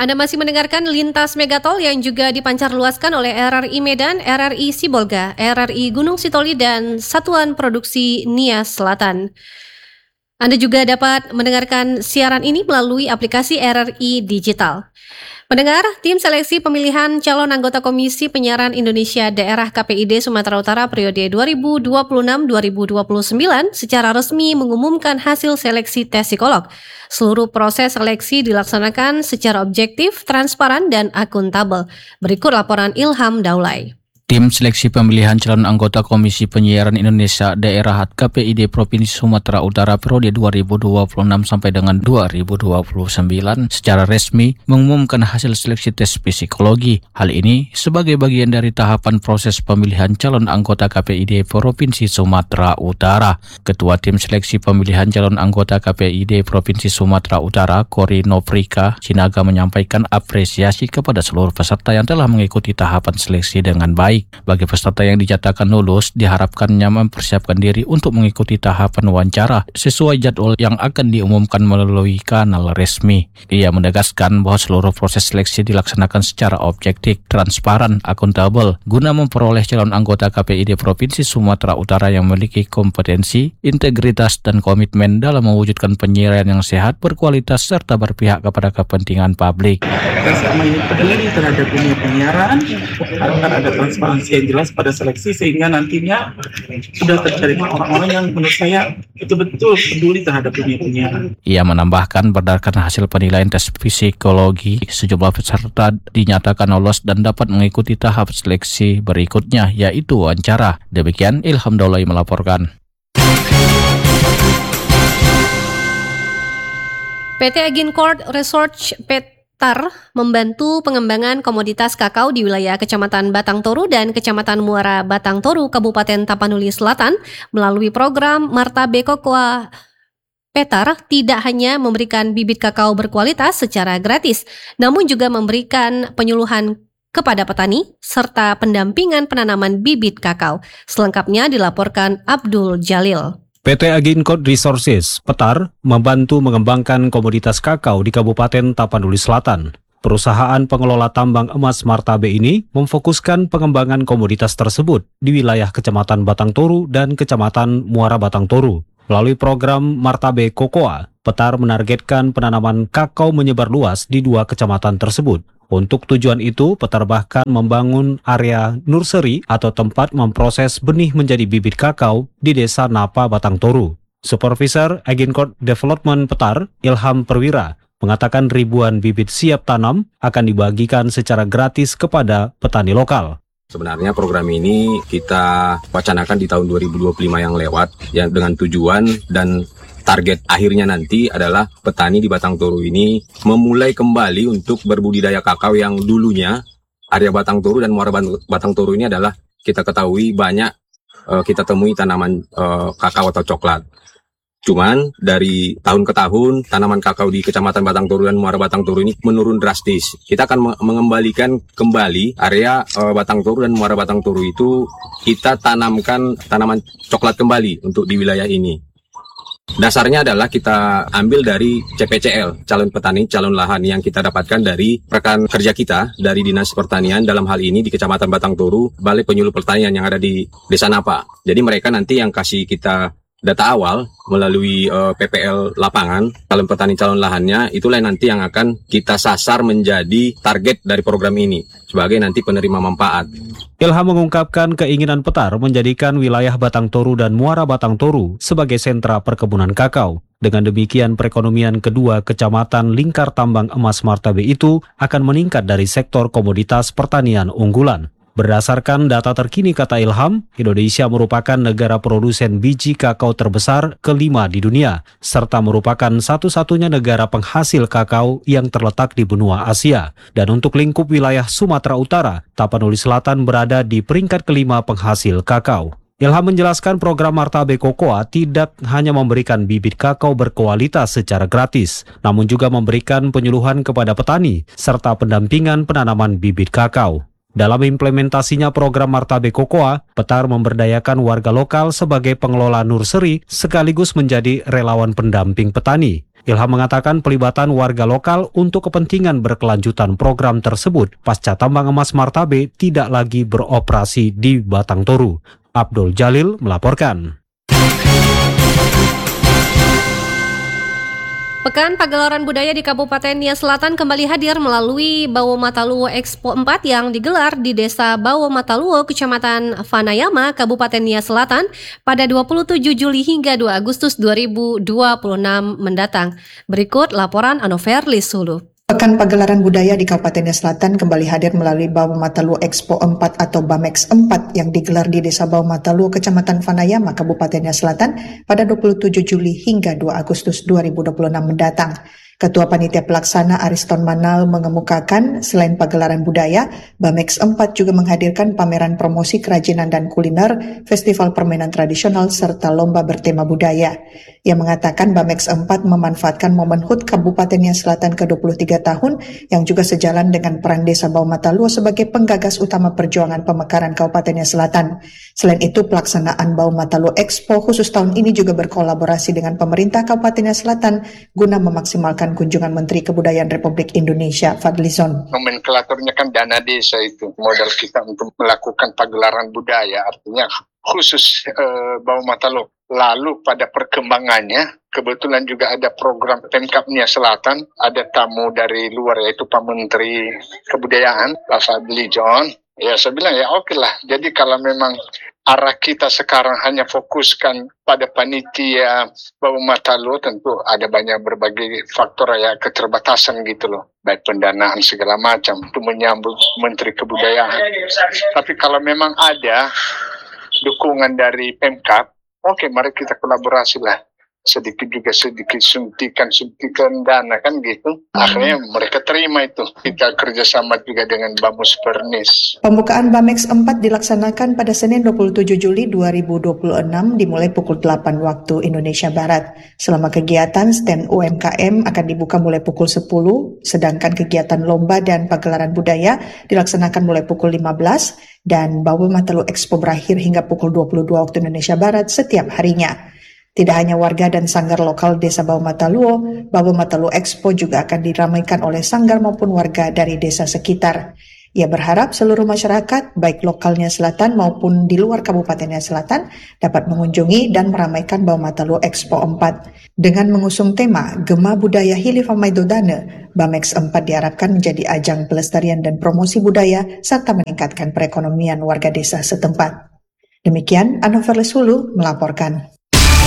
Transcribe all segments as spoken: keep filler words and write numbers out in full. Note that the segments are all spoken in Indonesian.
Anda masih mendengarkan Lintas Megatol yang juga dipancar luaskan oleh R R I Medan, R R I Sibolga, R R I Gunung Sitoli, dan Satuan Produksi Nias Selatan. Anda juga dapat mendengarkan siaran ini melalui aplikasi R R I Digital. Pendengar, tim seleksi pemilihan calon anggota Komisi Penyiaran Indonesia Daerah K P I D Sumatera Utara periode dua ribu dua puluh enam sampai dua ribu dua puluh sembilan secara resmi mengumumkan hasil seleksi tes psikolog. Seluruh proses seleksi dilaksanakan secara objektif, transparan, dan akuntabel. Berikut laporan Ilham Daulay. Tim seleksi pemilihan calon anggota Komisi Penyiaran Indonesia Daerah K P I D Provinsi Sumatera Utara periode dua ribu dua puluh enam sampai dengan dua ribu dua puluh sembilan secara resmi mengumumkan hasil seleksi tes psikologi. Hal ini sebagai bagian dari tahapan proses pemilihan calon anggota K P I D Provinsi Sumatera Utara. Ketua Tim Seleksi Pemilihan Calon Anggota K P I D Provinsi Sumatera Utara, Kori Novrika Sinaga, menyampaikan apresiasi kepada seluruh peserta yang telah mengikuti tahapan seleksi dengan baik. Bagi peserta yang dinyatakan lulus, diharapkannya mempersiapkan diri untuk mengikuti tahapan wawancara sesuai jadwal yang akan diumumkan melalui kanal resmi. Ia menegaskan bahwa seluruh proses seleksi dilaksanakan secara objektif, transparan, akuntabel, guna memperoleh calon anggota K P I D Provinsi Sumatera Utara yang memiliki kompetensi, integritas, dan komitmen dalam mewujudkan penyiaran yang sehat, berkualitas, serta berpihak kepada kepentingan publik. Dan selama ini peduli terhadap dunia penyiaran, akan ada transparansi yang jelas pada seleksi sehingga nantinya sudah tercari orang-orang yang menurut saya betul-betul peduli terhadap dunia penyiaran. Ia menambahkan berdasarkan hasil penilaian tes psikologi, sejumlah peserta dinyatakan lolos dan dapat mengikuti tahap seleksi berikutnya, yaitu wawancara. Demikian Ilham Daulay melaporkan. P T Agincourt Research Petar membantu pengembangan komoditas kakao di wilayah Kecamatan Batang Toru dan Kecamatan Muara Batang Toru, Kabupaten Tapanuli Selatan melalui program Martabe Kokoa. Petar tidak hanya memberikan bibit kakao berkualitas secara gratis, namun juga memberikan penyuluhan kepada petani serta pendampingan penanaman bibit kakao. Selengkapnya dilaporkan Abdul Jalil. P T Agincourt Resources, Petar, membantu mengembangkan komoditas kakao di Kabupaten Tapanuli Selatan. Perusahaan pengelola tambang emas Martabe ini memfokuskan pengembangan komoditas tersebut di wilayah Kecamatan Batang Toru dan Kecamatan Muara Batang Toru. Melalui program Martabe Kokoa, Petar menargetkan penanaman kakao menyebar luas di dua kecamatan tersebut. Untuk tujuan itu, Petar bahkan membangun area nursery atau tempat memproses benih menjadi bibit kakao di Desa Napa Batang Toru. Supervisor Agincourt Development Petar, Ilham Perwira, mengatakan ribuan bibit siap tanam akan dibagikan secara gratis kepada petani lokal. Sebenarnya program ini kita wacanakan di tahun dua ribu dua puluh lima yang lewat, yang dengan tujuan dan target akhirnya nanti adalah petani di Batang Toru ini memulai kembali untuk berbudidaya kakao yang dulunya area Batang Toru dan Muara Batang Toru ini adalah kita ketahui banyak uh, kita temui tanaman uh, kakao atau coklat. Cuman dari tahun ke tahun tanaman kakao di Kecamatan Batang Toru dan Muara Batang Toru ini menurun drastis. Kita akan me- mengembalikan kembali area uh, Batang Toru dan Muara Batang Toru itu kita tanamkan tanaman coklat kembali untuk di wilayah ini. Dasarnya adalah kita ambil dari C P C L, calon petani, calon lahan yang kita dapatkan dari rekan kerja kita dari Dinas Pertanian dalam hal ini di Kecamatan Batang Toru, Balai Penyuluh Pertanian yang ada di Desa Napa. Jadi mereka nanti yang kasih kita data awal melalui uh, P P L lapangan, calon petani calon lahannya, itulah nanti yang akan kita sasar menjadi target dari program ini sebagai nanti penerima manfaat. Ilham mengungkapkan keinginan Petar menjadikan wilayah Batang Toru dan Muara Batang Toru sebagai sentra perkebunan kakao. Dengan demikian perekonomian kedua kecamatan lingkar tambang emas Martabe itu akan meningkat dari sektor komoditas pertanian unggulan. Berdasarkan data terkini, kata Ilham, Indonesia merupakan negara produsen biji kakao terbesar kelima di dunia, serta merupakan satu-satunya negara penghasil kakao yang terletak di benua Asia. Dan untuk lingkup wilayah Sumatera Utara, Tapanuli Selatan berada di peringkat kelima penghasil kakao. Ilham menjelaskan program Martabe Kokoa tidak hanya memberikan bibit kakao berkualitas secara gratis, namun juga memberikan penyuluhan kepada petani, serta pendampingan penanaman bibit kakao. Dalam implementasinya program Martabe Kokoa, Petar memberdayakan warga lokal sebagai pengelola nursery sekaligus menjadi relawan pendamping petani. Ilham mengatakan pelibatan warga lokal untuk kepentingan berkelanjutan program tersebut pasca tambang emas Martabe tidak lagi beroperasi di Batang Toru. Abdul Jalil melaporkan. Pekan Pagelaran Budaya di Kabupaten Nias Selatan kembali hadir melalui Bawo Mataluwo Expo empat yang digelar di Desa Bawo Mataluwo, Kecamatan Vanayama, Kabupaten Nias Selatan pada dua puluh tujuh Juli hingga dua Agustus dua ribu dua puluh enam mendatang. Berikut laporan Anoverli Sulu. Pekan Pagelaran Budaya di Kabupaten Nias Selatan kembali hadir melalui Bawo Mataluwo Expo empat atau BAMEX empat yang digelar di Desa Bawo Mataluwo, Kecamatan Vanayama, Kabupaten Nias Selatan pada dua puluh tujuh Juli hingga dua Agustus dua ribu dua puluh enam mendatang. Ketua Panitia Pelaksana Ariston Manal mengemukakan selain pagelaran budaya, BAMEX empat juga menghadirkan pameran promosi kerajinan dan kuliner, festival permainan tradisional, serta lomba bertema budaya. Ia mengatakan BAMEX empat memanfaatkan momen H U T Kabupaten Nias Selatan ke dua puluh tiga tahun yang juga sejalan dengan peran Desa Bawo Mataluwo sebagai penggagas utama perjuangan pemekaran Kabupaten Nias Selatan. Selain itu, pelaksanaan Bawo Mataluwo Expo khusus tahun ini juga berkolaborasi dengan pemerintah Kabupaten Nias Selatan guna memaksimalkan kunjungan Menteri Kebudayaan Republik Indonesia, Fadlizon. Nomenklaturnya kan dana desa itu. Modal kita untuk melakukan pagelaran budaya, artinya khusus eh, Bawo Mataluwo. Lalu pada perkembangannya, kebetulan juga ada program Pemkab Nias Selatan, ada tamu dari luar yaitu Pak Menteri Kebudayaan, Pak Fadlizon. Ya saya bilang ya oke lah, jadi kalau memang arah kita sekarang hanya fokuskan pada panitia Bawo Mataluwo, tentu ada banyak berbagai faktor ya, keterbatasan gitu loh, baik pendanaan segala macam untuk menyambut Menteri Kebudayaan. Tapi kalau memang ada dukungan dari Pemkab, oke mari kita kolaborasi lah. Sedikit juga sedikit suntikan-suntikan dana kan gitu. Akhirnya mereka terima itu. Kita kerjasama juga dengan Bamus Pernis. Pembukaan BAMEX empat dilaksanakan pada Senin dua puluh tujuh Juli dua ribu dua puluh enam dimulai pukul delapan waktu Indonesia Barat. Selama kegiatan, stand U M K M akan dibuka mulai pukul sepuluh, sedangkan kegiatan lomba dan pagelaran budaya dilaksanakan mulai pukul lima belas dan Bawo Mataluwo Expo berakhir hingga pukul dua puluh dua waktu Indonesia Barat setiap harinya. Tidak hanya warga dan sanggar lokal Desa Bawo Mataluwo, Bawo Mataluwo Expo juga akan diramaikan oleh sanggar maupun warga dari desa sekitar. Ia berharap seluruh masyarakat, baik lokal Nias Selatan maupun di luar Kabupaten Nias Selatan, dapat mengunjungi dan meramaikan Bawo Mataluwo Expo empat. Dengan mengusung tema Gema Budaya Hilifa Maidodane, BAMEX empat diharapkan menjadi ajang pelestarian dan promosi budaya serta meningkatkan perekonomian warga desa setempat. Demikian, Anoverli Sulu melaporkan.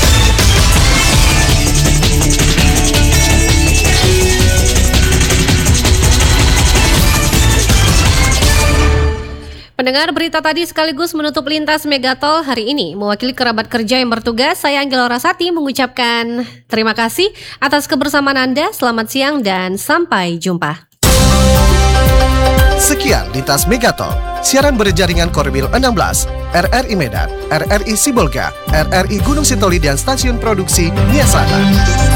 Pendengar, berita tadi sekaligus menutup lintas Megatol hari ini. Mewakili kerabat kerja yang bertugas, saya Anggela Rasati mengucapkan terima kasih atas kebersamaan Anda. Selamat siang dan sampai jumpa. Sekian lintas Megatol, siaran berjaringan Korwil enam belas, R R I Medan, R R I Sibolga, R R I Gunung Sitoli dan Stasiun Produksi Nias Selatan.